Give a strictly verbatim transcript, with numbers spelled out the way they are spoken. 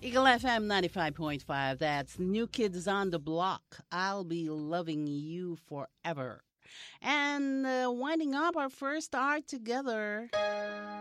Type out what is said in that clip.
Eagle F M ninety-five point five. That's New Kids on the Block. I'll be loving you forever. And uh, winding up our first hour together,